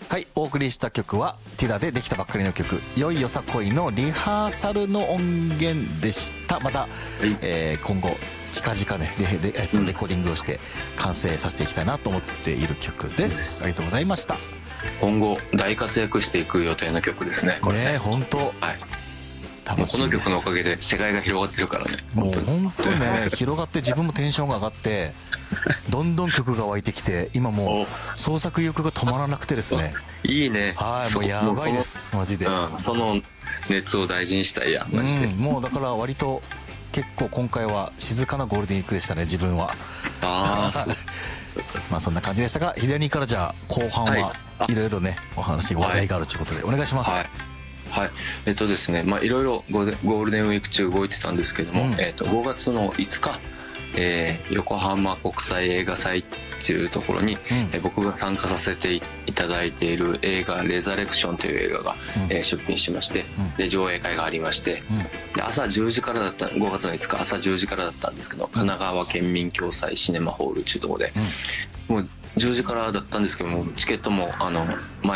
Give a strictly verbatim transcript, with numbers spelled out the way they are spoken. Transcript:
はい、お送りした曲はティダでできたばっかりの曲「よいよさこい」のリハーサルの音源でした。また、はいえー、今後近々ねレレ、えっと、レコーディングをして完成させていきたいなと思っている曲です、うん、ありがとうございました。 今後大活躍していく予定の曲ですねこれね。 本当、はい、 楽しみです。この曲のおかげで世界が広がってるからね。 もう本当ね広がって自分もテンションが上がってどんどん曲が湧いてきて今もう創作意欲が止まらなくてですね。 いいね。 はいもうやばいですマジで、 うん、その熱を大事にしたいやマジで、 うん、もうだから割と結構今回は静かなゴールデンウィークでしたね自分は。ああまあそんな感じでしたが左からじゃあ後半はいろいろねお話話題があるということでお願いします。 はいはい、えっとですねまあいろいろゴールデンウィーク中動いてたんですけども、うんえっとごがつのいつか、えー、横浜国際映画祭っていうところに、うんえー、僕が参加させていただいている映画「レザレクション」という映画が、うんえー、出品しまして、うん、で上映会がありまして、うん、で朝じゅうじからだったごがつのいつか朝じゅうじからだったんですけど、うん、神奈川県民共済シネマホールっていうところで、うん、もうじゅうじからだったんですけどもチケットもあの前